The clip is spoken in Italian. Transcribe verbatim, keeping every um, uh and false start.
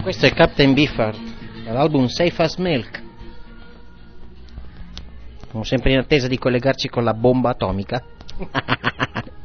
Questo è Captain Beefheart, dall'album Safe as Milk. Siamo sempre in attesa di collegarci con la bomba atomica.